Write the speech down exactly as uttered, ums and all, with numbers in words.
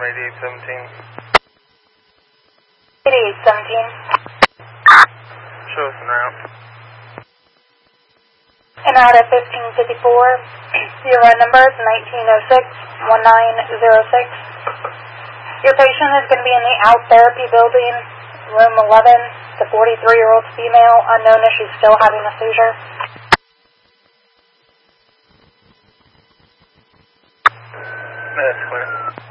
eighty-eight seventeen. eighty-eight seventeen. Show us an route. And out at fifteen fifty-four, your run number is nineteen oh six, nineteen oh six. Your patient is going to be in the Out Therapy building, room eleven. The forty-three-year-old female, unknown if she's still having a seizure. That's clear.